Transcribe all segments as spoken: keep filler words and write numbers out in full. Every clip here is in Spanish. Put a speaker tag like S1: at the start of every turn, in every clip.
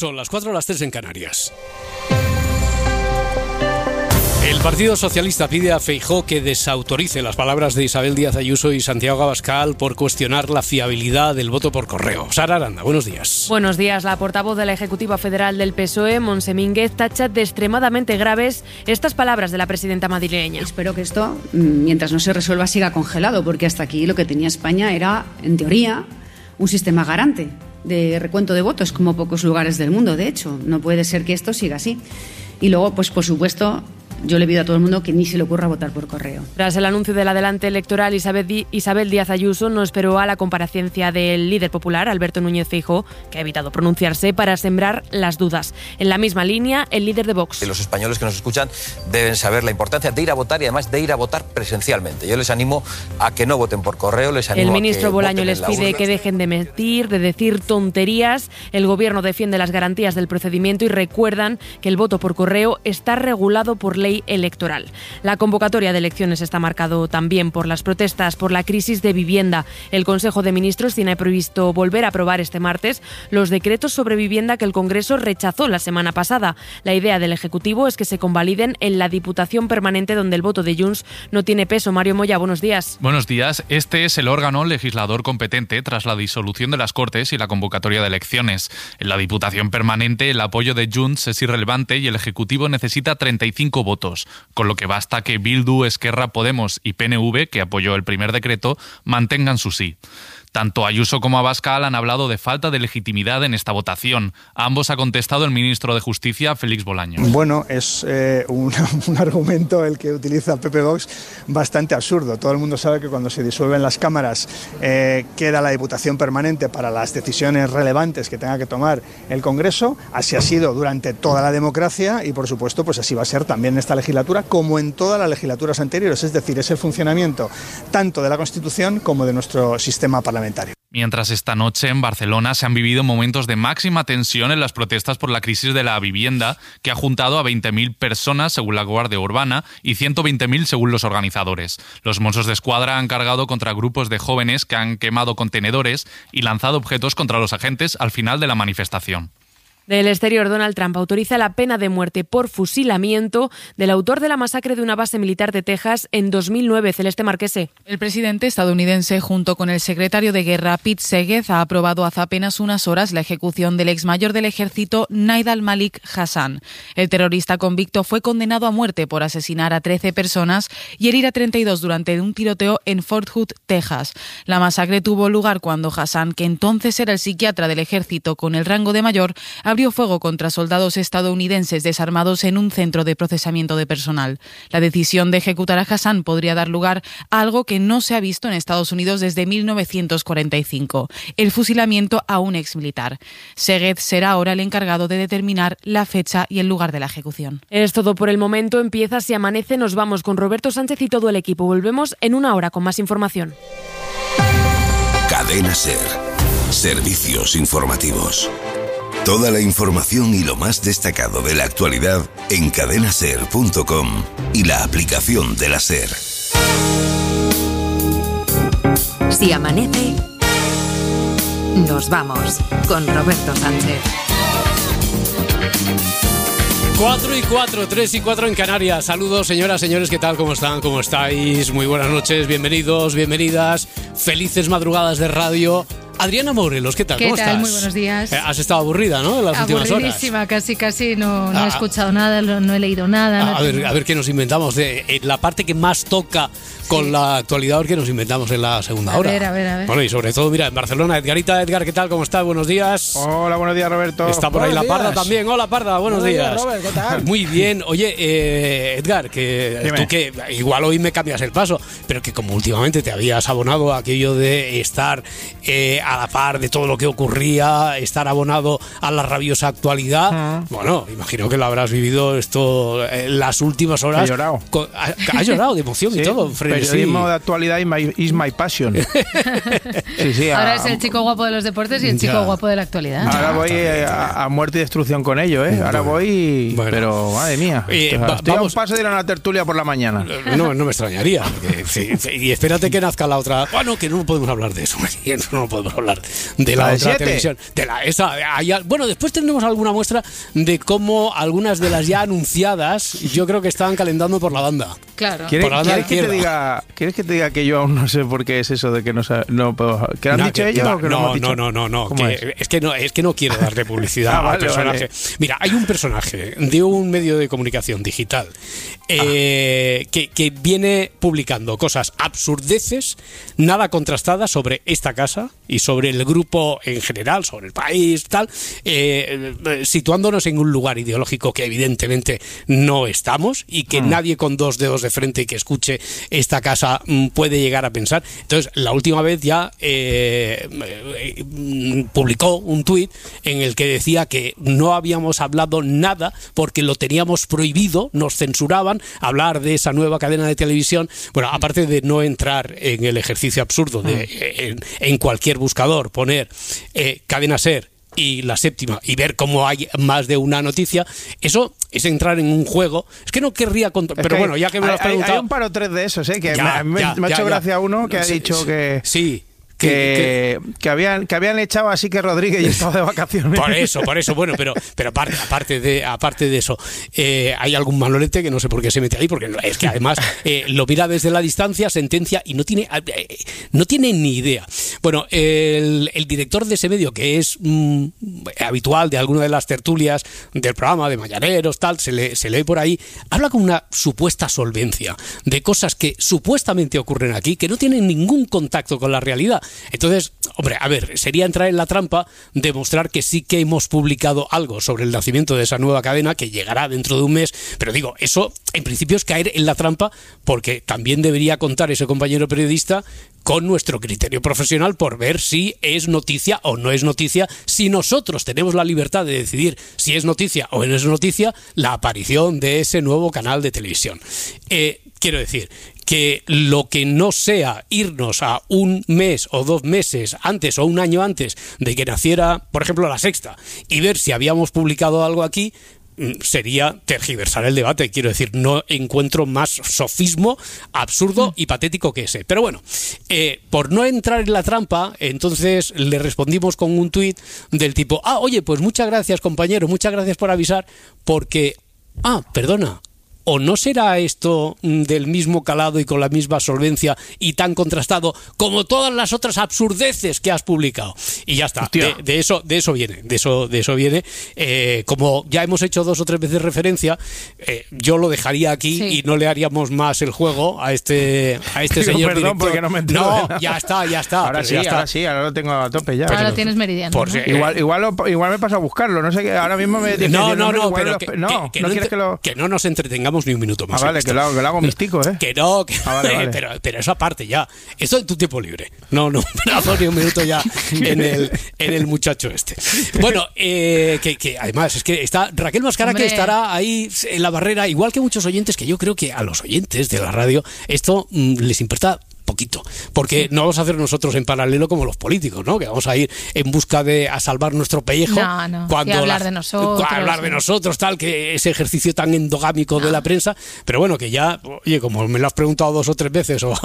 S1: Son las cuatro, las tres en Canarias. El Partido Socialista pide a Feijóo que desautorice las palabras de Isabel Díaz Ayuso y Santiago Abascal por cuestionar la fiabilidad del voto por correo. Sara Aranda, buenos días.
S2: Buenos días. La portavoz de la Ejecutiva Federal del P S O E, Montse Mínguez, tacha de extremadamente graves estas palabras de la presidenta madrileña.
S3: Espero que esto, mientras no se resuelva, siga congelado, porque hasta aquí lo que tenía España era, en teoría, un sistema garante de recuento de votos, como pocos lugares del mundo, de hecho. No puede ser que esto siga así. Y luego, pues por supuesto, yo le pido a todo el mundo que ni se le ocurra votar por correo.
S2: Tras el anuncio del adelante electoral, Isabel, Isabel Díaz Ayuso no esperó a la comparecencia del líder popular, Alberto Núñez Feijóo, que ha evitado pronunciarse para sembrar las dudas. En la misma línea, el líder de Vox.
S4: Los españoles que nos escuchan deben saber la importancia de ir a votar y además de ir a votar presencialmente. Yo les animo a que no voten por correo, les animo
S2: El ministro
S4: a que
S2: Bolaño
S4: voten
S2: les
S4: en la
S2: pide
S4: urna.
S2: que dejen de mentir, de decir tonterías. El gobierno defiende las garantías del procedimiento y recuerdan que el voto por correo está regulado por ley electoral. La convocatoria de elecciones está marcado también por las protestas por la crisis de vivienda. El Consejo de Ministros tiene previsto volver a aprobar este martes los decretos sobre vivienda que el Congreso rechazó la semana pasada. La idea del Ejecutivo es que se convaliden en la Diputación Permanente, donde el voto de Junts no tiene peso. Mario Moya, buenos días.
S5: Buenos días. Este es el órgano legislador competente tras la disolución de las Cortes y la convocatoria de elecciones. En la Diputación Permanente, el apoyo de Junts es irrelevante y el Ejecutivo necesita treinta y cinco votos, con lo que basta que Bildu, Esquerra, Podemos y P N V, que apoyó el primer decreto, mantengan su sí. Tanto Ayuso como Abascal han hablado de falta de legitimidad en esta votación. A ambos ha contestado el ministro de Justicia, Félix Bolaño.
S6: Bueno, es eh, un, un argumento el que utiliza P P Vox bastante absurdo. Todo el mundo sabe que cuando se disuelven las cámaras eh, queda la Diputación Permanente para las decisiones relevantes que tenga que tomar el Congreso. Así ha sido durante toda la democracia y, por supuesto, pues así va a ser también en esta legislatura, como en todas las legislaturas anteriores. Es decir, es el funcionamiento tanto de la Constitución como de nuestro sistema parlamentario.
S5: Mientras esta noche en Barcelona se han vivido momentos de máxima tensión en las protestas por la crisis de la vivienda, que ha juntado a veinte mil personas según la Guardia Urbana y ciento veinte mil según los organizadores. Los Mossos d'Esquadra han cargado contra grupos de jóvenes que han quemado contenedores y lanzado objetos contra los agentes al final de la manifestación.
S2: Del exterior, Donald Trump autoriza la pena de muerte por fusilamiento del autor de la masacre de una base militar de Texas en dos mil nueve. Celeste Marquese.
S7: El presidente estadounidense, junto con el secretario de Guerra, Pete Segev, ha aprobado hace apenas unas horas la ejecución del exmayor del ejército, Naid al-Malik Hassan. El terrorista convicto fue condenado a muerte por asesinar a trece personas y herir a treinta y dos durante un tiroteo en Fort Hood, Texas. La masacre tuvo lugar cuando Hassan, que entonces era el psiquiatra del ejército con el rango de mayor, abrió fuego contra soldados estadounidenses desarmados en un centro de procesamiento de personal. La decisión de ejecutar a Hassan podría dar lugar a algo que no se ha visto en Estados Unidos desde mil novecientos cuarenta y cinco, el fusilamiento a un exmilitar. Segev será ahora el encargado de determinar la fecha y el lugar de la ejecución.
S2: Es todo por el momento. Empieza Si Amanece. Nos vamos con Roberto Sánchez y todo el equipo. Volvemos en una hora con más información.
S8: Cadena SER. Servicios informativos. Toda la información y lo más destacado de la actualidad en cadena ser punto com y la aplicación de la SER.
S9: Si amanece, nos vamos con Roberto Sánchez.
S1: cuatro y cuatro, tres y cuatro en Canarias. Saludos, señoras, señores, ¿qué tal? ¿Cómo están? ¿Cómo estáis? Muy buenas noches, bienvenidos, bienvenidas. Felices madrugadas de radio. Adriana Morelos, ¿qué tal?
S10: ¿Qué
S1: ¿Cómo
S10: tal?
S1: estás?
S10: Muy buenos días.
S1: Eh, has estado aburrida, ¿no? En las últimas horas.
S10: Aburridísima, casi, casi no, no
S1: Ah,
S10: he escuchado nada, no he leído nada.
S1: A,
S10: no
S1: a ver,
S10: tengo-
S1: a ver qué nos inventamos. De, eh, la parte que más toca con
S10: Sí.
S1: la actualidad, que nos inventamos en la segunda
S10: A
S1: hora.
S10: ver, a ver, a ver.
S1: Bueno, y sobre todo, mira, en Barcelona, Edgarita, Edgar, ¿qué tal? ¿Cómo estás? Buenos días.
S11: Hola, buenos días, Roberto.
S1: Está por ahí
S11: Buenos
S1: la Parda
S11: días.
S1: también. Hola, Parda, buenos,
S11: Buenos días,
S1: días.
S11: Robert, ¿qué tal?
S1: Muy bien. Oye, eh, Edgar, que
S11: Dime.
S1: tú que igual hoy me cambias el paso, pero que como últimamente te habías abonado a aquello de estar eh, a la par de todo lo que ocurría, estar abonado a la rabiosa actualidad,
S11: Ah.
S1: bueno, imagino que lo habrás vivido esto en las últimas horas.
S11: He llorado.
S1: Con- ha- Has llorado de emoción
S11: Sí,
S1: y todo frente
S11: periodismo
S1: sí.
S11: de actualidad is my, is my passion. Sí, sí,
S10: Ahora
S11: a,
S10: es el chico guapo de los deportes y el chico
S1: Ya.
S10: guapo de la actualidad.
S11: Ahora voy a, a muerte y destrucción con ello, ¿eh? Ahora voy,
S1: Bueno.
S11: pero madre mía.
S1: Eh,
S11: O sea,
S1: va-
S11: estoy
S1: vamos.
S11: a un paso de ir a una tertulia por la mañana.
S1: No, no me extrañaría. porque, sí, sí, y espérate que nazca la otra. Bueno, que no podemos hablar de eso. No podemos hablar de la,
S11: ¿La de
S1: otra
S11: siete?
S1: televisión. De la, esa, hay al- bueno, después tendremos alguna muestra de cómo algunas de las ya anunciadas, yo creo que estaban calentando por la banda.
S10: Claro.
S11: ¿Quieres,
S1: Por la banda
S11: ¿quieres que te
S1: izquierda.
S11: diga, ¿Quieres que te diga que yo aún no sé por qué es eso de que no sa- no puedo? ¿Que lo han
S1: No,
S11: dicho
S1: que-
S11: ellos
S1: va,
S11: o que lo
S1: no,
S11: hemos dicho?
S1: no, no, no, no,
S11: ¿Cómo
S1: que-
S11: es?
S1: es que no, es que no quiero darle publicidad
S11: Ah,
S1: al
S11: vale,
S1: personaje.
S11: vale.
S1: Mira, hay un personaje de un medio de comunicación digital eh, que, que viene publicando cosas absurdeces, nada contrastadas sobre esta casa y sobre el grupo en general, sobre el país, tal, eh, eh, situándonos en un lugar ideológico que evidentemente no estamos y que
S11: Mm.
S1: nadie con dos dedos de frente que escuche esta casa mm, puede llegar a pensar. Entonces, la última vez ya eh, eh, mm, publicó un tuit en el que decía que no habíamos hablado nada porque lo teníamos prohibido, nos censuraban hablar de esa nueva cadena de televisión. Bueno, aparte de no entrar en el ejercicio absurdo de eh, en, en cualquier buscador poner eh, Cadena Ser y La Séptima y ver cómo hay más de una noticia, eso es entrar en un juego. Es que no querría contar,
S11: Es
S1: pero
S11: que
S1: bueno, ya que me lo has
S11: hay, hay-
S1: preguntado.
S11: hay un par o tres de esos, ¿eh? Que
S1: Ya,
S11: me, me-
S1: ya,
S11: me ha
S1: ya,
S11: hecho
S1: ya.
S11: gracia uno que ha
S1: Sí,
S11: dicho que...
S1: Sí.
S11: Que, que habían que habían echado así que Rodríguez y estaba de vacaciones.
S1: Por eso, por eso, bueno, pero pero aparte, aparte de aparte de eso, eh, hay algún manolete que no sé por qué se mete ahí, porque no- es que además eh, lo mira desde la distancia, sentencia y no tiene eh, no tiene ni idea. Bueno, el, el director de ese medio, que es mm, habitual de alguna de las tertulias del programa de Mañaneros, tal, se le se lee por ahí, habla con una supuesta solvencia de cosas que supuestamente ocurren aquí, que no tienen ningún contacto con la realidad. Entonces, hombre, a ver, sería entrar en la trampa de mostrar que sí que hemos publicado algo sobre el nacimiento de esa nueva cadena que llegará dentro de un mes, pero digo, eso en principio es caer en la trampa porque también debería contar ese compañero periodista con nuestro criterio profesional por ver si es noticia o no es noticia, si nosotros tenemos la libertad de decidir si es noticia o no es noticia la aparición de ese nuevo canal de televisión. Eh, quiero decir que lo que no sea irnos a un mes o dos meses antes o un año antes de que naciera, por ejemplo, La Sexta, y ver si habíamos publicado algo aquí, sería tergiversar el debate. Quiero decir, no encuentro más sofismo absurdo y patético que ese. Pero bueno, eh, por no entrar en la trampa, entonces le respondimos con un tuit del tipo, ah, oye, pues muchas gracias, compañero, muchas gracias por avisar, porque, ah, perdona, ¿o no será esto del mismo calado y con la misma solvencia y tan contrastado como todas las otras absurdeces que has publicado? Y ya está. De, de eso, de eso viene, de eso, de eso viene. Eh, como ya hemos hecho dos o tres veces referencia, eh, yo lo dejaría aquí
S10: Sí.
S1: y no le haríamos más el juego a este, a este
S11: Digo,
S1: señor
S11: perdón,
S1: director.
S11: porque no me entero
S1: No,
S11: de nada.
S1: ya está, ya está.
S11: Ahora
S1: pero
S11: sí,
S1: ya está.
S11: ahora sí, ahora lo tengo a tope ya.
S10: Ahora
S11: Pero-
S10: tienes meridiano.
S1: por
S10: ¿no?
S1: si-
S11: Igual, igual, lo- igual me pasa a buscarlo, no sé qué, ahora mismo me tienes
S1: No,
S11: que decir,
S1: no,
S11: hombre,
S1: no,
S11: igual
S1: pero
S11: lo-
S1: que,
S11: no,
S1: que- que
S11: no
S1: no
S11: quieres
S1: ent-
S11: que lo...
S1: que no nos entretengamos ni un minuto más.
S11: Ah, vale,
S1: en esto.
S11: que lo, hago- que lo hago místico, ¿eh?
S1: Que no, que,
S11: Ah, vale, vale.
S1: Pero, pero eso aparte ya. Esto en tu tiempo libre. No, no, no hago ni un minuto ya en el, en el muchacho este. Bueno, eh, que, que además es que está Raquel Mascara,
S10: Hombre.
S1: que estará ahí en la barrera, igual que muchos oyentes, que yo creo que a los oyentes de la radio esto mm, les importa poquito, porque no vamos a hacer nosotros en paralelo como los políticos, ¿no? Que vamos a ir en busca de a salvar nuestro pellejo.
S10: No, no,
S1: cuando
S10: y hablar
S1: la-
S10: de nosotros,
S1: cu- hablar de
S10: ¿no?
S1: nosotros, tal, que ese ejercicio tan endogámico de la prensa, pero bueno, que ya, oye, como me lo has preguntado dos o tres veces o,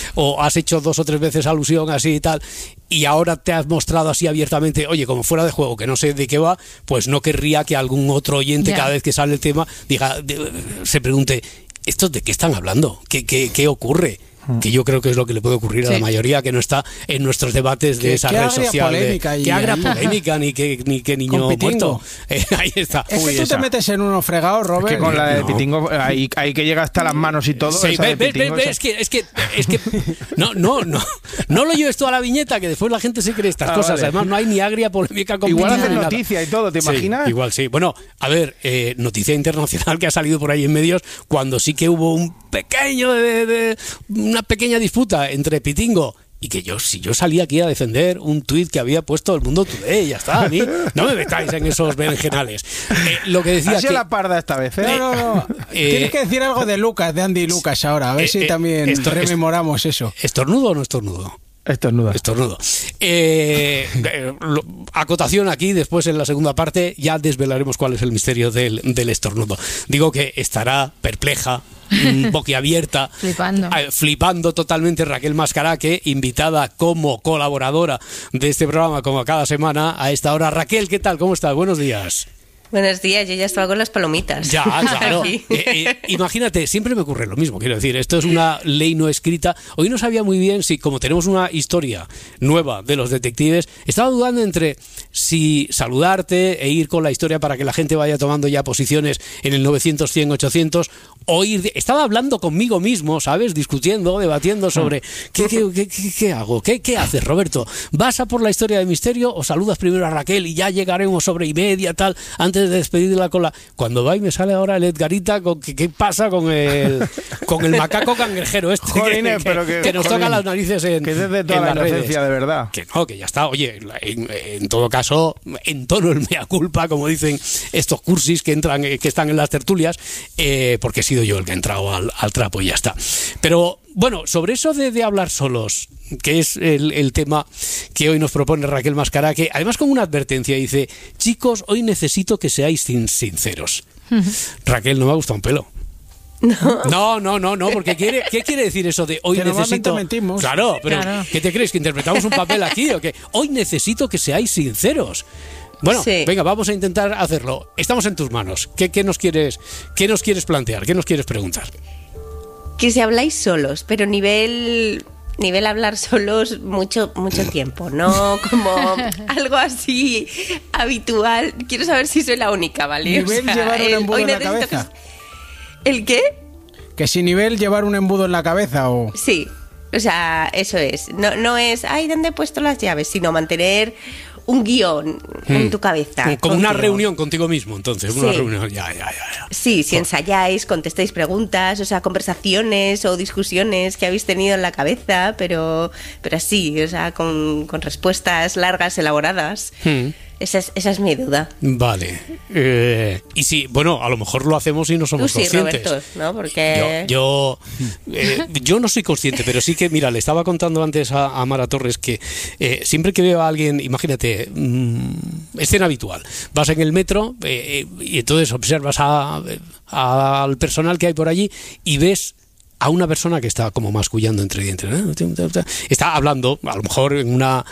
S1: o has hecho dos o tres veces alusión así y tal, y ahora te has mostrado así abiertamente, oye, como fuera de juego, que no sé de qué va, pues no querría que algún otro oyente,
S10: Ya.
S1: cada vez que sale el tema, diga, de- se pregunte, ¿estos de qué están hablando? ¿Qué, qué, qué ocurre? Que yo creo que es lo que le puede ocurrir a
S10: Sí.
S1: la mayoría que no está en nuestros debates de
S12: Qué-
S1: esa
S12: qué
S1: red
S12: agria
S1: social. de-
S12: polémica y
S1: qué agria
S12: ahí.
S1: polémica, ni qué ni qué niño
S12: Con Pitingo.
S1: muerto. Eh, ahí está.
S12: Es
S11: Uy,
S12: que tú
S11: esa.
S12: te metes en unos fregados,
S11: Es
S12: Robert.
S11: que con la de
S1: No.
S11: Pitingo, ahí, ahí que llega hasta las manos y todo.
S1: Sí,
S11: esa de
S1: ve- ve-
S11: Pitingo,
S1: ve-
S11: esa-
S1: es que es que es que no no no no lo lleves tú a la viñeta, que después la gente se cree estas
S11: Ah,
S1: cosas.
S11: vale.
S1: Además no hay ni agria polémica con
S11: Igual
S1: Pitingo
S11: hacen
S1: ni nada.
S11: noticia y todo, ¿te
S1: Sí,
S11: imaginas?
S1: igual sí. Bueno, a ver, eh, noticia internacional que ha salido por ahí en medios cuando sí que hubo un pequeño de, de- una pequeña disputa entre Pitingo y que yo, si yo salía aquí a defender un tuit que había puesto El Mundo Today, ya está, a mí no me metáis en esos berenjenales. Eh, lo que decía
S11: ha sido
S1: que,
S11: la parda esta vez, ¿eh?
S1: Eh,
S12: No, no, no.
S1: eh,
S12: Tienes que decir algo de Lucas, de Andy Lucas ahora, a ver
S1: eh,
S12: si
S1: eh,
S12: también
S1: esto-
S12: rememoramos eso.
S1: ¿Estornudo o no estornudo?
S11: Estornuda.
S1: Estornudo. Eh, eh, lo- acotación aquí, después en la segunda parte ya desvelaremos cuál es el misterio del, del estornudo. Digo que estará perpleja, mm, boquiabierta,
S10: Flipando.
S1: eh, flipando totalmente Raquel Mascaraque, invitada como colaboradora de este programa como cada semana a esta hora. Raquel, ¿qué tal? ¿Cómo estás? Buenos días.
S13: Buenos días, yo ya estaba con las palomitas.
S1: Ya, claro.
S13: Aquí.
S1: Eh, eh, imagínate, siempre me ocurre lo mismo, quiero decir, esto es una ley no escrita. Hoy no sabía muy bien si, como tenemos una historia nueva de los detectives, estaba dudando entre si saludarte e ir con la historia para que la gente vaya tomando ya posiciones en el novecientos, cien, ochocientos, o ir... de- Estaba hablando conmigo mismo, ¿sabes? Discutiendo, debatiendo sobre ¿qué, qué, qué, qué- qué hago? ¿Qué, ¿Qué haces, Roberto? ¿Vas a por la historia de misterio o saludas primero a Raquel y ya llegaremos sobre y media, tal, antes de despedirla con la... Cuando va y me sale ahora el Edgarita, con, ¿qué, qué pasa con el con el macaco cangrejero este
S11: Jolines,
S1: que,
S11: pero que-
S1: que nos
S11: jolín,
S1: toca las narices en,
S11: que es de toda
S1: en
S11: la
S1: las redes?
S11: inocencia, de verdad.
S1: Que no, que ya está. Oye, en, en todo caso, en tono el mea culpa, como dicen estos cursis que entran, que están en las tertulias, eh, porque he sido yo el que ha entrado al, al trapo y ya está. Pero bueno, sobre eso de, de hablar solos, que es el, el tema que hoy nos propone Raquel Mascaraque, además con una advertencia, dice: chicos, hoy necesito que seáis sin- sinceros. Raquel, no me ha gustado un pelo. No, no, no, no, porque quiere, ¿qué quiere decir eso de hoy
S12: Que normalmente
S1: necesito?
S12: mentimos.
S1: Claro, pero
S10: Claro.
S1: ¿qué te crees? ¿Que interpretamos un papel aquí o qué? Hoy necesito que seáis sinceros. Bueno,
S13: Sí.
S1: venga, vamos a intentar hacerlo. Estamos en tus manos. ¿Qué, qué nos quieres, qué nos quieres plantear? ¿Qué nos quieres preguntar?
S13: Que si habláis solos, pero nivel nivel hablar solos mucho mucho tiempo, no como algo así habitual. Quiero saber si soy la única, ¿vale?
S12: Nivel llevar un
S13: el-
S12: embudo
S13: hoy
S12: en la
S13: necesito
S12: cabeza.
S13: que- ¿El qué?
S12: Que si nivel llevar un embudo en la cabeza o...
S13: Sí, o sea, eso es. No, no es, ay, ¿dónde he puesto las llaves? Sino mantener un guión en tu cabeza.
S1: Como, como una
S13: contigo.
S1: reunión contigo mismo, entonces. Una
S13: Sí.
S1: reunión. Ya, ya, ya. ya.
S13: Sí, si ensayáis, contestáis preguntas, o sea, conversaciones o discusiones que habéis tenido en la cabeza, pero, pero así, o sea, con, con respuestas largas, elaboradas.
S1: Hmm.
S13: Esa es, esa es mi duda.
S1: Vale. Eh, y sí, bueno, a lo mejor lo hacemos y no
S13: Tú
S1: somos
S13: sí,
S1: conscientes.
S13: Roberto, ¿no? Porque...
S1: Yo, yo, eh, yo no soy consciente, pero sí que, mira, le estaba contando antes a, a Mara Torres que eh, siempre que veo a alguien, imagínate, mmm, escena habitual, vas en el metro eh, eh, y entonces observas a- a- al personal que hay por allí y ves a una persona que está como mascullando entre dientes, ¿no? Está hablando, a lo mejor en una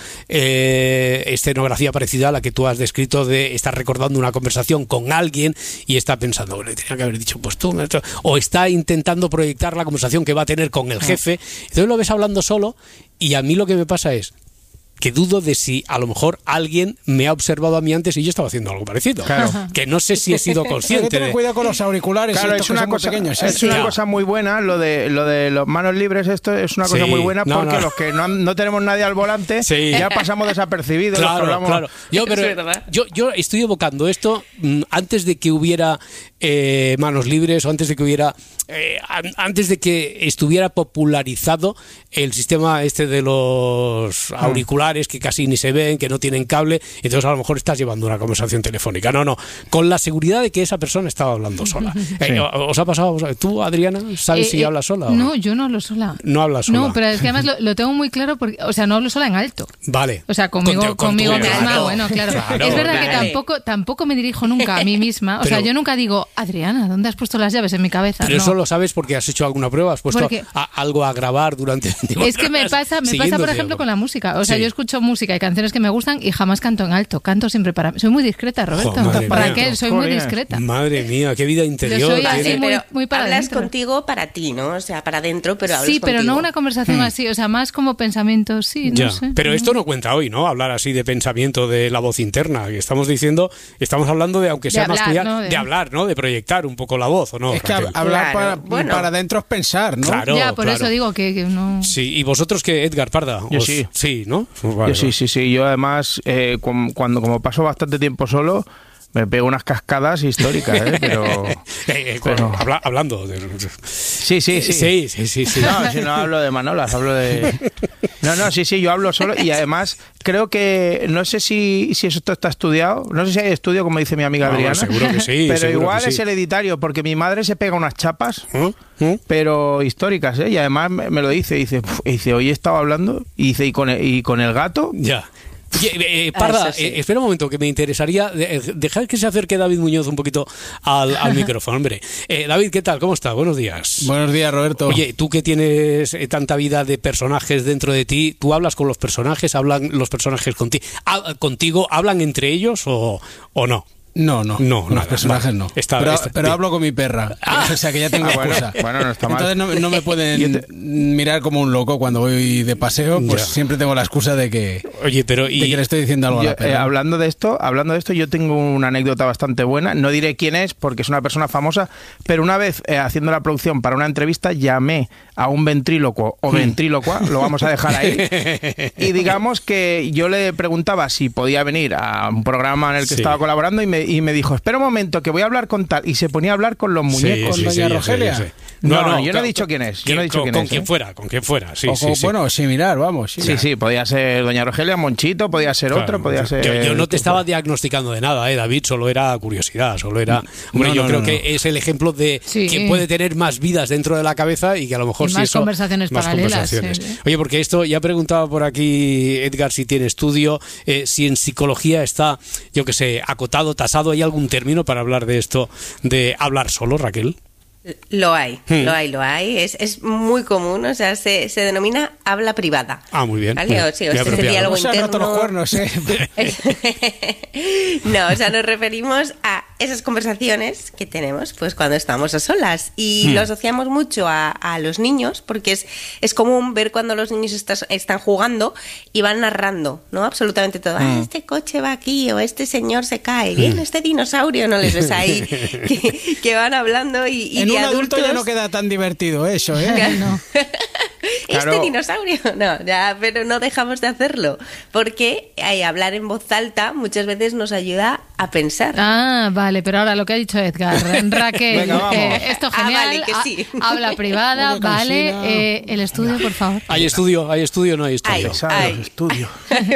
S1: eh, escenografía parecida a la que tú has descrito, de estar recordando una conversación con alguien y está pensando, "Bueno, le tenía que haber dicho pues tú", o está intentando proyectar la conversación que va a tener con el jefe. Entonces lo ves hablando solo y a mí lo que me pasa es que dudo de si a lo mejor alguien me ha observado a mí antes y yo estaba haciendo algo parecido.
S11: Claro.
S1: Que no sé si he sido
S12: Hay que
S1: consciente.
S12: tener
S1: de-
S12: cuidado con los auriculares.
S11: Claro,
S12: estos
S11: es
S12: que
S11: una
S12: son muy
S11: cosa,
S12: pequeños, ¿eh?
S11: es una
S1: Sí.
S11: cosa muy buena lo de lo de los manos libres. Esto es una cosa
S1: Sí.
S11: muy buena
S1: No,
S11: porque
S1: no.
S11: los que no, han- no tenemos nadie al volante
S1: Sí.
S11: ya pasamos desapercibidos. los que
S1: Claro,
S11: hablamos-
S1: claro. Yo, pero
S13: Es verdad.
S1: yo, yo estoy evocando esto mm, antes de que hubiera eh, manos libres o antes de que hubiera eh, an- antes de que estuviera popularizado el sistema este de los auriculares que casi ni se ven, que no tienen cable, entonces a lo mejor estás llevando una conversación telefónica. No, no, con la seguridad de que esa persona estaba hablando sola. Eh, ¿Os ha pasado? ¿Tú, Adriana, sabes
S10: Eh,
S1: si
S10: eh,
S1: hablas sola o
S10: No, yo no hablo sola.
S1: No hablas sola.
S10: No, pero es que además lo, lo tengo muy claro porque, o sea, no hablo sola en alto.
S1: Vale.
S10: O sea, conmigo,
S1: Con- con
S10: conmigo
S1: tu-
S10: misma,
S1: claro,
S10: bueno, claro.
S1: claro,
S10: es verdad que
S13: claro.
S10: tampoco, tampoco me dirijo nunca a mí misma. O sea,
S1: Pero-
S10: yo nunca digo, Adriana, ¿dónde has puesto las llaves en mi cabeza?
S1: Pero
S10: No.
S1: eso lo sabes porque has hecho alguna prueba, has puesto
S10: Porque-
S1: a- algo a grabar durante...
S10: Es que me pasa, me pasa por ejemplo con la música. O sea,
S1: Sí.
S10: yo escucho música y canciones que me gustan y jamás canto en alto. Canto siempre para mí. Soy muy discreta, Roberto.
S1: Jo, madre mía.
S10: Raquel, soy muy
S11: Joder.
S10: discreta.
S1: Madre mía, qué vida interior.
S10: soy
S1: tiene.
S10: así,
S13: Vale,
S10: muy-
S13: pero
S10: muy para
S13: hablas
S10: adentro.
S13: contigo para ti, ¿no? O sea, para adentro, pero hablas
S10: Sí, pero no
S13: contigo.
S10: una conversación así, o sea, más como pensamientos, sí, no
S1: Ya,
S10: sé.
S1: pero esto no cuenta hoy, ¿no? Hablar así de pensamiento de la voz interna. Que estamos diciendo, estamos hablando de, aunque
S10: De
S1: sea
S10: hablar,
S1: masculino,
S10: ¿no?
S1: de...
S10: De-
S1: hablar, ¿no? De proyectar un poco la voz, ¿o no?
S12: Es que hab-
S1: Raquel?
S12: hablar
S13: Claro,
S12: para,
S13: bueno.
S12: para adentro es pensar, ¿no?
S1: Claro,
S10: ya, por
S1: claro.
S10: eso digo que, que no...
S1: Sí, ¿y vosotros qué, Edgar Parda?
S11: Yo
S1: Os-
S11: sí.
S1: Sí, ¿no?
S11: Yo sí, sí, sí. Yo además, eh, cu- cuando como paso bastante tiempo solo, me pego unas cascadas históricas, ¿eh? Pero,
S1: eh, eh,
S11: pero...
S1: Habla, hablando de...
S11: Sí, sí, sí.
S1: Sí, sí, sí, sí.
S11: No, si no hablo de manolas, hablo de... No, no, sí, sí, yo hablo solo y además creo que, no sé si, si eso está estudiado, no sé si hay estudio, como dice mi amiga
S1: no,
S11: Adriana,
S1: seguro que sí,
S11: pero
S1: seguro
S11: igual
S1: que
S11: es
S1: sí.
S11: hereditario, porque mi madre se pega unas chapas,
S1: ¿Mm? ¿Mm?
S11: pero históricas, ¿eh? Y además me, me lo dice, dice, puf, y dice, hoy estaba hablando, y dice, y con el, y con el gato...
S1: Ya. Oye, eh, Parda, sí. eh, espera un momento, que me interesaría eh, dejar que se acerque David Muñoz un poquito al, al micrófono, hombre. Eh, David, ¿qué tal? ¿Cómo estás? Buenos días.
S12: Buenos días, Roberto.
S1: Oye, tú que tienes eh, tanta vida de personajes dentro de ti, ¿tú hablas con los personajes? ¿Hablan los personajes contigo? ¿Contigo hablan entre ellos o, o no?
S12: No, no,
S1: no,
S12: con los personajes
S1: vale.
S12: no.
S1: Está,
S12: pero
S1: está,
S12: pero
S1: bien.
S12: hablo con mi perra, ah. o sea que ya tengo
S11: ah, bueno,
S12: excusa.
S11: Bueno, no está mal.
S12: Entonces no, no me pueden te... mirar como un loco cuando voy de paseo, pues ya. siempre tengo la excusa de que,
S1: Oye, pero y...
S12: de que le estoy diciendo algo
S11: yo,
S12: a la perra.
S11: Eh, hablando de esto, hablando de esto, yo tengo una anécdota bastante buena. No diré quién es porque es una persona famosa, pero una vez eh, haciendo la producción para una entrevista llamé a un ventrílocuo o ventrílocua, lo vamos a dejar ahí, y digamos que yo le preguntaba si podía venir a un programa en el que sí. estaba colaborando y me, y me dijo, espera un momento que voy a hablar con tal, y se ponía a hablar con los muñecos.
S12: Sí, sí,
S11: ¿Con
S12: sí,
S11: doña
S12: sí,
S11: Rogelia?
S12: Sí, sí.
S11: No, no, no, yo
S1: claro,
S11: no he dicho quién es. Yo no he dicho
S1: con,
S11: quién
S1: con
S11: es,
S1: quien
S11: ¿eh?
S1: fuera, con quien fuera. Sí,
S12: o
S1: sí,
S12: con,
S1: sí.
S12: Bueno, sí, mirar, vamos.
S11: Sí, sí, sí, podía ser doña Rogelia, Monchito, podía ser claro, otro, podía ser...
S1: Yo, yo no te estaba diagnosticando de nada, ¿eh, David? Solo era curiosidad, solo era... Hombre, no, yo no, creo no, que no. es el ejemplo de sí. quien puede tener más vidas dentro de la cabeza y que a lo mejor
S10: y
S1: sí
S10: más
S1: eso...
S10: conversaciones
S1: más
S10: paralelas.
S1: Conversaciones.
S10: Sí, sí.
S1: Oye, porque esto, ya preguntaba por aquí Edgar si tiene estudio, eh, si en psicología está, yo que sé, acotado, tasado, ¿hay algún término para hablar de esto, de hablar solo, Raquel?
S13: Lo hay,
S1: hmm.
S13: lo hay, lo hay. Es, es muy común, o sea, se, se denomina habla privada.
S1: Ah, muy bien.
S13: ¿Vale? O, sí, o sea, ese diálogo
S12: no
S13: interno.
S12: Los cuernos, ¿eh?
S13: No, o sea, nos referimos a esas conversaciones que tenemos pues cuando estamos a solas y hmm. lo asociamos mucho a, a los niños porque es, es común ver cuando los niños estás, están jugando y van narrando, ¿no? Absolutamente todo. Hmm. Ah, este coche va aquí o este señor se cae. Bien, hmm. este dinosaurio, no les ves ahí que, que van hablando y, y
S12: en
S13: de
S12: un adulto
S13: adultos...
S12: ya no queda tan divertido eso, ¿eh?
S13: No. Este claro. dinosaurio, no, ya, pero no dejamos de hacerlo, porque eh, hablar en voz alta muchas veces nos ayuda a pensar.
S10: Ah, vale, pero ahora lo que ha dicho Edgar, Raquel,
S11: Venga,
S10: eh, esto genial,
S13: ah, vale, que sí.
S10: ha, habla privada, vale, eh, el estudio, por favor.
S1: ¿Hay estudio? ¿Hay estudio o no hay estudio?
S13: Hay, hay.
S11: estudio.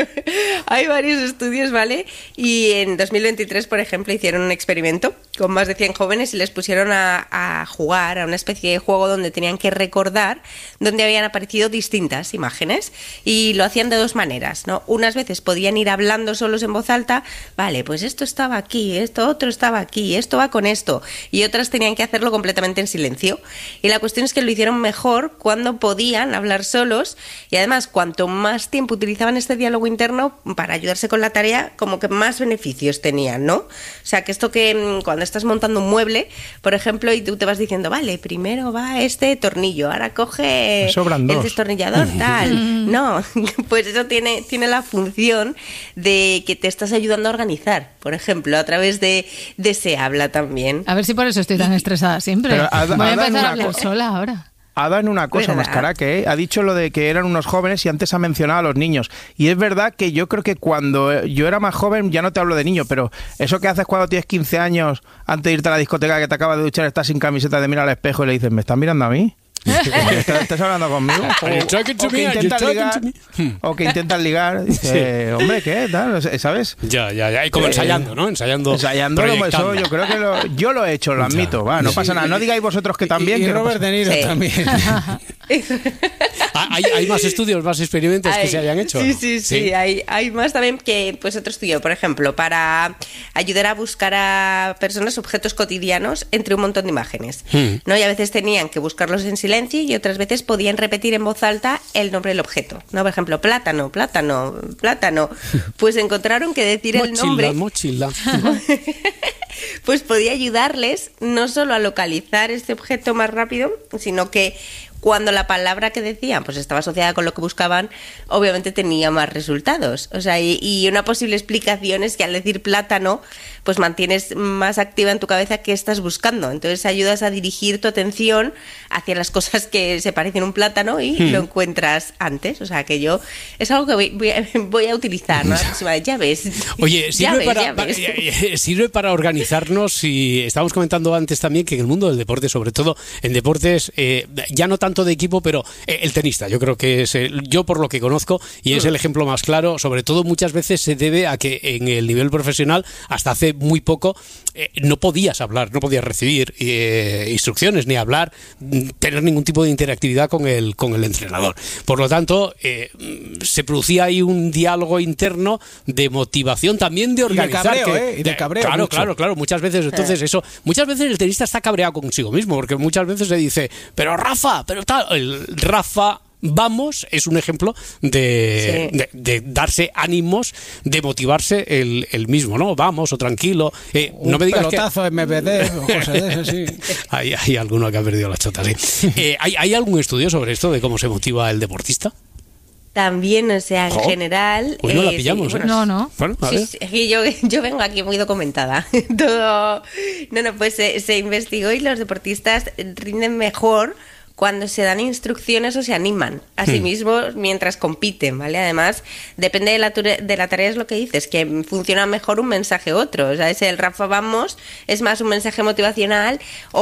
S13: Hay varios estudios, ¿vale? Y en dos mil veintitrés, por ejemplo, hicieron un experimento con más de cien jóvenes y les pusieron a, a jugar a una especie de juego donde tenían que recordar donde habían aparecido distintas imágenes y lo hacían de dos maneras, ¿no? Unas veces podían ir hablando solos en voz alta, vale, pues esto estaba aquí, esto otro estaba aquí, esto va con esto, y otras tenían que hacerlo completamente en silencio. Y la cuestión es que lo hicieron mejor cuando podían hablar solos y además cuanto más tiempo utilizaban este diálogo interno para ayudarse con la tarea, como que más beneficios tenían, ¿no? O sea, que esto que cuando estás montando un mueble, por ejemplo, y tú te vas diciendo, vale, primero va este tornillo, ahora coge el destornillador, tal. No, pues eso tiene, tiene la función de que te estás ayudando a organizar, por ejemplo, a través de, de ese habla también.
S10: A ver si por eso estoy tan estresada siempre.
S11: Ha,
S10: Voy a empezar a hablar
S11: cosa.
S10: sola ahora.
S11: Ha dado en una cosa, Mascaraque, ¿eh? Ha dicho lo de que eran unos jóvenes y antes ha mencionado a los niños. Y es verdad que yo creo que cuando yo era más joven, ya no te hablo de niño, pero eso que haces cuando tienes quince años, antes de irte a la discoteca que te acabas de duchar, estás sin camiseta, te miras al espejo y le dices, ¿me estás mirando a mí? ¿Estás, ¿Estás hablando conmigo? O, o, que intentas ligar, o que intentas ligar, dice, sí. hombre, ¿qué? Tal, ¿sabes?
S1: Ya, ya, ya. Y como eh, ensayando, ¿no? Ensayando.
S11: Ensayando, eso, yo creo que lo, yo lo he hecho, lo admito, ya. va, no sí. pasa nada. No digáis vosotros que también.
S12: Y, y
S11: que
S12: Robert
S11: no
S12: De Niro
S11: sí.
S12: también.
S1: ¿Hay, ¿Hay más estudios, más experimentos
S13: hay,
S1: que se hayan hecho?
S13: Sí, sí, sí, sí. Hay, hay más también que pues otro estudio, por ejemplo, para ayudar a buscar a personas objetos cotidianos entre un montón de imágenes, hmm. ¿no? Y a veces tenían que buscarlos en silencio y otras veces podían repetir en voz alta el nombre del objeto, ¿no? Por ejemplo, plátano, plátano, plátano. Pues encontraron que decir
S1: mochila,
S13: el nombre
S1: mochila.
S13: pues podía ayudarles no solo a localizar este objeto más rápido, sino que cuando la palabra que decían pues estaba asociada con lo que buscaban, obviamente tenía más resultados. O sea, y, y una posible explicación es que al decir plátano, pues mantienes más activa en tu cabeza qué estás buscando. Entonces ayudas a dirigir tu atención hacia las cosas que se parecen a un plátano y hmm. lo encuentras antes. O sea, que yo es algo que voy, voy, a, voy a utilizar, ¿no? Ya ves.
S1: Oye, sirve,
S13: ya ves,
S1: para,
S13: ya ves.
S1: sirve para organizarnos, y estábamos comentando antes también que en el mundo del deporte, sobre todo en deportes, eh, ya no tanto de equipo, pero eh, el tenista, yo creo que es, el, yo por lo que conozco, y es el ejemplo más claro, sobre todo muchas veces se debe a que en el nivel profesional, hasta hace muy poco, eh, no podías hablar, no podías recibir eh, instrucciones, ni hablar, tener ningún tipo de interactividad con el, con el entrenador. Por lo tanto, eh, se producía ahí un diálogo interno de motivación, también de organizar.
S12: Y de cabreo,
S1: que,
S12: ¿eh? Y de cabreo.
S1: Claro,
S12: mucho.
S1: claro, claro. Muchas veces, entonces, eso, muchas veces el tenista está cabreado consigo mismo, porque muchas veces se dice, pero Rafa, pero tal, el Rafa... Vamos, es un ejemplo de, sí. de, de darse ánimos, de motivarse el, el mismo, ¿no? Vamos, o tranquilo. Eh,
S12: un
S1: no me digas
S12: pelotazo
S1: que...
S12: M V D o cosas de esas, sí.
S1: hay, hay alguno que ha perdido la chota, sí. Eh, ¿hay, ¿Hay algún estudio sobre esto, de cómo se motiva el deportista?
S13: También, o sea, en
S1: oh.
S13: general...
S1: Pues no eh, la pillamos,
S13: sí,
S1: ¿eh?
S10: No, no.
S1: Bueno, a
S13: sí,
S1: ver.
S13: sí, es que yo, yo vengo aquí muy documentada. Todo... No, no, pues se, se investigó y los deportistas rinden mejor cuando se dan instrucciones o se animan a sí mismos mientras compiten, ¿vale? Además, depende de la, de la tarea, es lo que dices, que funciona mejor un mensaje u otro. O sea, ese el Rafa Vamos es más un mensaje motivacional,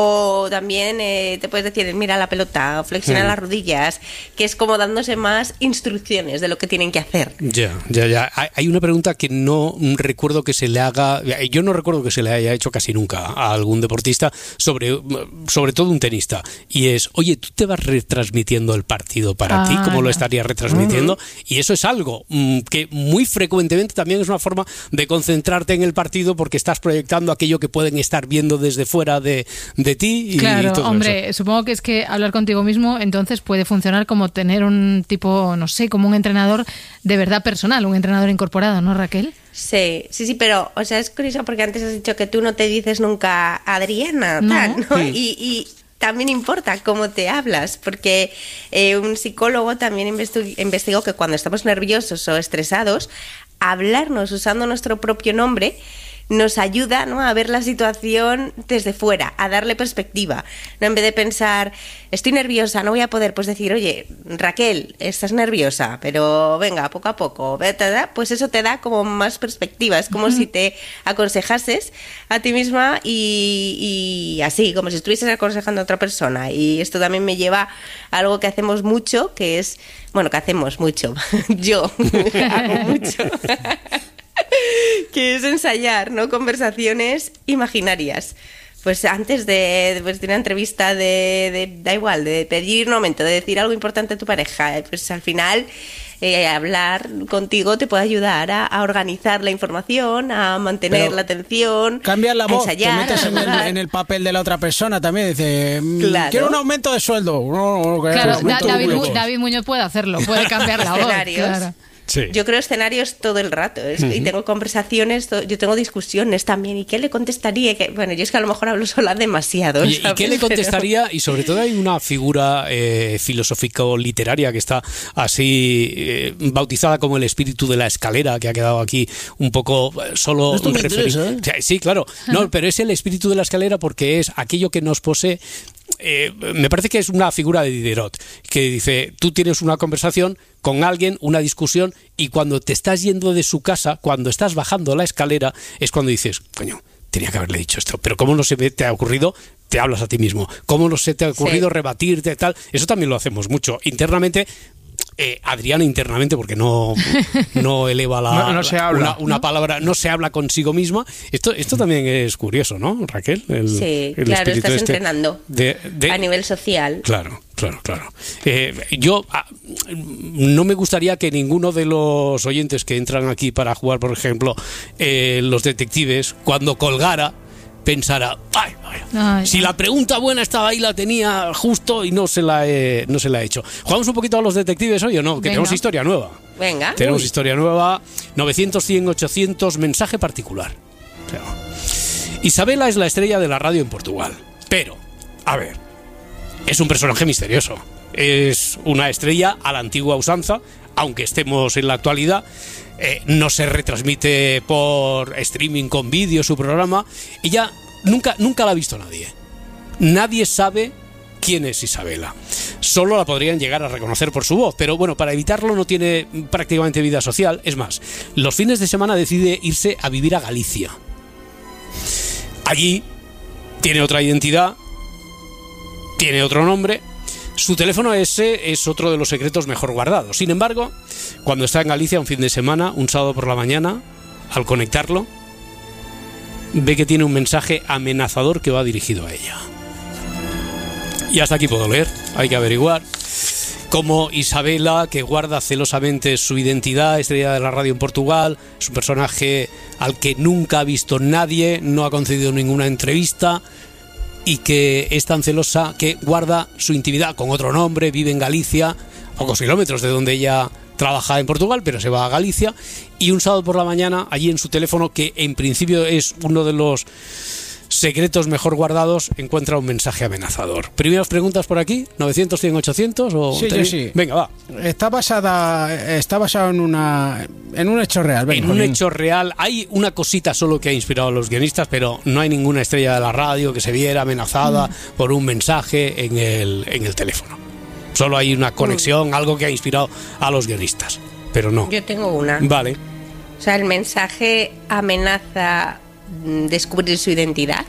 S13: o también eh, te puedes decir, mira la pelota, o flexiona mm. las rodillas, que es como dándose más instrucciones de lo que tienen que hacer.
S1: Ya, ya, ya. Hay una pregunta que no recuerdo que se le haga, yo no recuerdo que se le haya hecho casi nunca a algún deportista, sobre, sobre todo un tenista, y es, oye, ¿tú te vas retransmitiendo el partido para ah, ti? ¿Cómo no. lo estarías retransmitiendo? Uh-huh. Y eso es algo mmm, que muy frecuentemente también es una forma de concentrarte en el partido, porque estás proyectando aquello que pueden estar viendo desde fuera de, de ti. Y,
S10: claro,
S1: y todo
S10: hombre,
S1: eso.
S10: Supongo que es que hablar contigo mismo entonces puede funcionar como tener un tipo, no sé, como un entrenador de verdad personal, un entrenador incorporado, ¿no, Raquel?
S13: Sí, sí, sí, pero, o sea, es curioso porque antes has dicho que tú no te dices nunca Adriana, no. tal, ¿no? Sí. Y... y también importa cómo te hablas, porque eh, un psicólogo también investigó que cuando estamos nerviosos o estresados, hablarnos usando nuestro propio nombre nos ayuda, ¿no?, a ver la situación desde fuera, a darle perspectiva, ¿no? En vez de pensar, estoy nerviosa, no voy a poder, pues decir, oye, Raquel, estás nerviosa, pero venga, poco a poco, pues eso te da como más perspectiva, es como uh-huh. si te aconsejases a ti misma y, y así, como si estuvieses aconsejando a otra persona. Y esto también me lleva a algo que hacemos mucho, que es, bueno, que hacemos mucho, yo hago mucho, que es ensayar, ¿no?, conversaciones imaginarias. Pues antes de, pues de una entrevista de, de, da igual, de pedir un aumento, de decir algo importante a tu pareja, pues al final eh, hablar contigo te puede ayudar a, a organizar la información, a mantener Pero la atención,
S12: cambias la voz,
S13: ensayar,
S12: te metes en el, en el papel de la otra persona también, dice,
S13: claro.
S12: quiero un aumento de sueldo. No, no,
S10: claro, da, David, Mu- David Muñoz puede hacerlo, puede cambiar la voz. Claro.
S1: Sí.
S13: Yo creo escenarios todo el rato, es, uh-huh. y tengo conversaciones, yo tengo discusiones también, ¿y qué le contestaría? Que, bueno, yo es que a lo mejor hablo sola demasiado.
S1: ¿Y, ¿y qué le contestaría? Pero... Y sobre todo hay una figura eh, filosófico-literaria que está así eh, bautizada como el espíritu de la escalera, que ha quedado aquí un poco solo referido. ¿Eh? Sí, claro, no, pero es el espíritu de la escalera porque es aquello que nos posee. Eh, me parece que es una figura de Diderot, que dice, tú tienes una conversación con alguien, una discusión, y cuando te estás yendo de su casa, cuando estás bajando la escalera, es cuando dices, coño, tenía que haberle dicho esto, pero ¿cómo no se te ha ocurrido? Te hablas a ti mismo. ¿Cómo no se te ha ocurrido sí. rebatirte, tal? Eso también lo hacemos mucho. Internamente, eh, Adriana internamente, porque no, no eleva la,
S11: no, no se habla,
S1: una, una
S11: ¿no?
S1: palabra, no se habla consigo misma. Esto, esto también es curioso, ¿no, Raquel? El,
S13: sí,
S1: el
S13: claro, estás
S1: este
S13: entrenando
S1: de, de,
S13: a nivel social.
S1: Claro. Claro, claro. Eh, yo ah, no me gustaría que ninguno de los oyentes que entran aquí para jugar, por ejemplo, eh, los detectives, cuando colgara, pensara, ay, ay, ay, si la pregunta buena estaba ahí, la tenía justo y no se la he, no se la he hecho. ¿Jugamos un poquito a los detectives hoy o no? Que Venga. tenemos historia nueva.
S13: Venga.
S1: Tenemos
S13: Uy.
S1: historia nueva. novecientos, cien, ochocientos, mensaje particular. O sea, Isabela es la estrella de la radio en Portugal. Pero, a ver, es un personaje misterioso. Es una estrella a la antigua usanza, aunque estemos en la actualidad. Eh, no se retransmite por streaming con vídeo su programa. Ella nunca, nunca la ha visto nadie. Nadie sabe quién es Isabela. Solo la podrían llegar a reconocer por su voz, pero bueno, para evitarlo no tiene prácticamente vida social. Es más, los fines de semana decide irse a vivir a Galicia. Allí tiene otra identidad, tiene otro nombre. Su teléfono ese es otro de los secretos mejor guardados. Sin embargo, cuando está en Galicia un fin de semana, un sábado por la mañana, al conectarlo, ve que tiene un mensaje amenazador que va dirigido a ella. Y hasta aquí puedo leer. Hay que averiguar cómo Isabela, que guarda celosamente su identidad, estrella de la radio en Portugal, es un personaje al que nunca ha visto nadie, no ha concedido ninguna entrevista, y que es tan celosa que guarda su intimidad con otro nombre, vive en Galicia, a pocos kilómetros de donde ella trabaja en Portugal, pero se va a Galicia, y un sábado por la mañana, allí en su teléfono, que en principio es uno de los secretos mejor guardados, encuentra un mensaje amenazador. ¿Primeras preguntas por aquí? ¿novecientos, cien, ochocientos? O
S12: sí, yo sí.
S1: Venga, va.
S12: Está basada, está basado en una en un hecho real. Venga,
S1: en un hecho real. Hay una cosita solo que ha inspirado a los guionistas, pero no hay ninguna estrella de la radio que se viera amenazada mm. por un mensaje en el, en el teléfono. Solo hay una conexión, mm. algo que ha inspirado a los guionistas, pero no.
S13: Yo tengo una.
S1: Vale.
S13: O sea, el mensaje amenaza descubrir su identidad.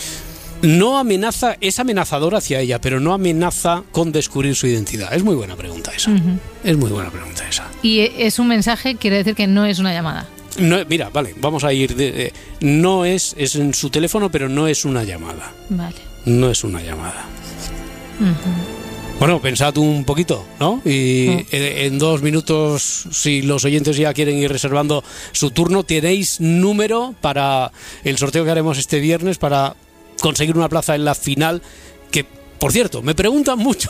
S1: No amenaza, es amenazador hacia ella, pero no amenaza con descubrir su identidad. Es muy buena pregunta esa. Uh-huh. Es muy buena pregunta esa.
S10: Y es un mensaje, quiere decir que no es una llamada.
S1: No, mira, vale, vamos a ir de, de, no es, es en su teléfono, pero no es una llamada.
S10: Vale.
S1: No es una llamada. Uh-huh. Bueno, pensad un poquito, ¿no? Y uh-huh. en, en dos minutos, si los oyentes ya quieren ir reservando su turno, tenéis número para el sorteo que haremos este viernes para conseguir una plaza en la final, que, por cierto, me preguntan mucho.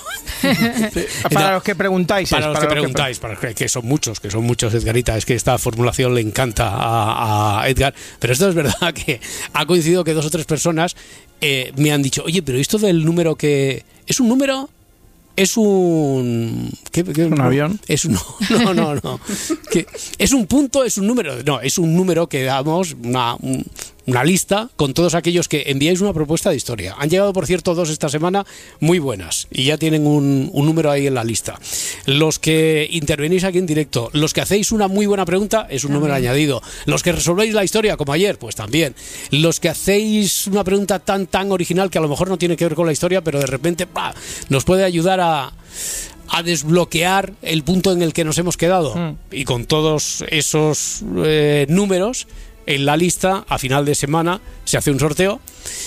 S11: Para los que preguntáis.
S1: Para los
S11: para
S1: que preguntáis, que... para que son muchos, que son muchos, Edgarita. Es que esta formulación le encanta a, a Edgar. Pero esto es verdad que ha coincidido que dos o tres personas eh, me han dicho, oye, pero esto del número que... ¿Es un número...? Es un... ¿qué, qué,
S11: ¿Un
S1: no,
S11: avión?
S1: Es un, no, no, no. ¿Qué? ¿Es un punto? ¿Es un número? No, es un número que damos, una, un, una lista con todos aquellos que enviáis una propuesta de historia. Han llegado, por cierto, dos esta semana muy buenas y ya tienen un, un número ahí en la lista. Los que intervenís aquí en directo, los que hacéis una muy buena pregunta, es un también. Número añadido. Los que resolvéis la historia, como ayer, pues también. Los que hacéis una pregunta tan, tan original que a lo mejor no tiene que ver con la historia, pero de repente ¡bah!, nos puede ayudar a A, a desbloquear el punto en el que nos hemos quedado. Mm. Y con todos esos eh, números en la lista, a final de semana se hace un sorteo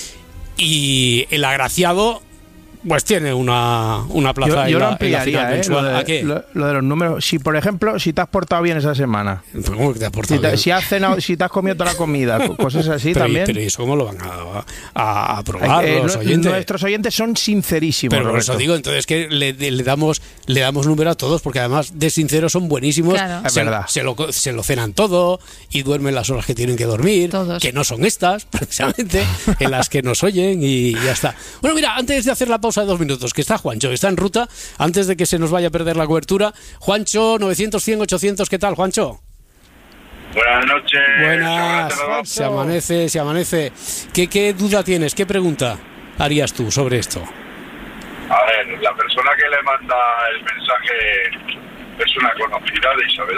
S1: y el agraciado pues tiene una, una plaza
S11: yo, yo
S1: en,
S11: lo
S1: la, en la final
S11: ¿eh?
S1: mensual.
S11: Lo de,
S1: ¿A qué?
S11: Lo, lo de los números. Si, por ejemplo, si te has portado bien esa semana.
S1: ¿Cómo que te has portado
S11: si te,
S1: bien?
S11: Si has cenado, si te has comido toda la comida, cosas así
S1: pero,
S11: también.
S1: Pero ¿eso cómo lo van a, a, a probar
S11: eh,
S1: los
S11: no,
S1: oyentes?
S11: Nuestros oyentes son sincerísimos.
S1: Pero por Roberto. Eso digo, entonces que le, le damos le damos número a todos, porque además de sinceros son buenísimos.
S10: Claro.
S11: Es
S1: se,
S11: verdad.
S1: Se lo, se lo cenan todo y duermen las horas que tienen que dormir,
S10: todos.
S1: Que no son estas, precisamente, en las que nos oyen y ya está. Bueno, mira, antes de hacer la pausa de dos minutos, que está Juancho, está en ruta, antes de que se nos vaya a perder la cobertura. Juancho, novecientos, cien, ochocientos, ¿qué tal, Juancho?
S14: Buenas noches.
S1: Buenas, se amanece, se amanece. ¿Qué, ¿Qué duda tienes? ¿Qué pregunta harías tú sobre esto?
S14: A ver, la persona que le manda el mensaje es una conocida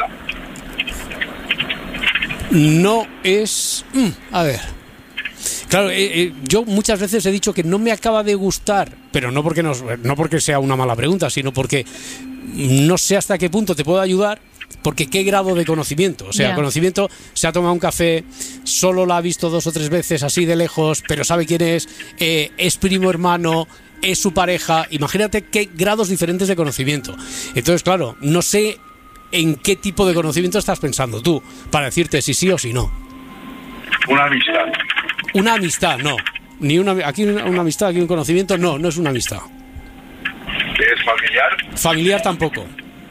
S14: de Isabela.
S1: No es... Mm, a ver... Claro, eh, eh, yo muchas veces he dicho que no me acaba de gustar, pero no porque, nos, no porque sea una mala pregunta, sino porque no sé hasta qué punto te puedo ayudar, porque qué grado de conocimiento. O sea, yeah. conocimiento, se ha tomado un café, solo la ha visto dos o tres veces así de lejos, pero sabe quién es, eh, es primo hermano, es su pareja. Imagínate qué grados diferentes de conocimiento. Entonces, claro, no sé en qué tipo de conocimiento estás pensando tú, para decirte si sí o si no.
S14: Una amistad.
S1: Una amistad, no. Ni una, aquí una, una amistad, aquí un conocimiento, no, no es una amistad.
S14: ¿Es familiar?
S1: Familiar tampoco.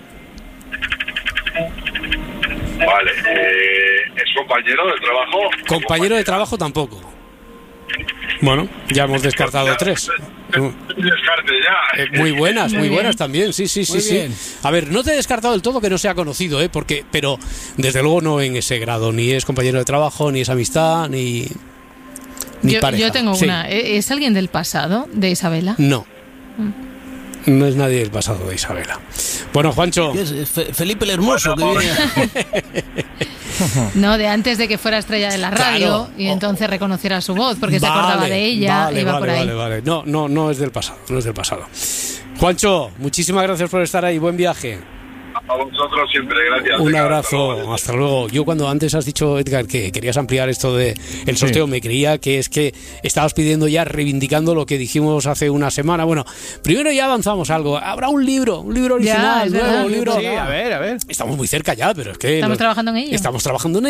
S14: Vale. Eh, ¿Es compañero de trabajo?
S1: Compañero de trabajo tampoco. Bueno, ya hemos descartado
S14: ya,
S1: tres.
S14: Descarte ya.
S1: Eh, muy buenas, muy,
S10: Muy
S1: buenas
S10: bien.
S1: también, sí, sí, sí,
S12: Muy
S1: sí.
S12: bien.
S1: A ver, no te he descartado del todo que no sea conocido, ¿eh? Porque, pero desde luego no en ese grado, ni es compañero de trabajo, ni es amistad, ni, ni
S10: Yo,
S1: pareja.
S10: yo tengo
S1: Sí.
S10: una. ¿Es alguien del pasado de Isabela?
S1: No. No es nadie del pasado de Isabela. Bueno, Juancho.
S15: ¿Qué es? Fe- Felipe el Hermoso, que viene.
S10: No, de antes de que fuera estrella de la radio
S1: Claro.
S10: y entonces reconociera su voz porque se
S1: Vale,
S10: acordaba de ella,
S1: vale,
S10: iba
S1: vale,
S10: por ahí.
S1: Vale, vale. No, no, no es del pasado, no es del pasado. Juancho, muchísimas gracias por estar ahí. Buen viaje.
S14: A vosotros siempre, gracias.
S1: Un
S14: Venga,
S1: abrazo,
S14: hasta luego.
S1: hasta luego. Yo cuando antes has dicho, Edgar, que querías ampliar esto de el sorteo, me creía que es que estabas pidiendo ya, reivindicando lo que dijimos hace una semana. Bueno, primero ya avanzamos algo. Habrá un libro, un libro
S10: Ya,
S1: original,
S10: es
S1: nuevo,
S10: verdad.
S1: un libro.
S11: Sí, a ver, a ver.
S1: Estamos muy cerca ya, pero es que
S10: Estamos
S1: lo-
S10: trabajando en ello.
S1: Estamos trabajando en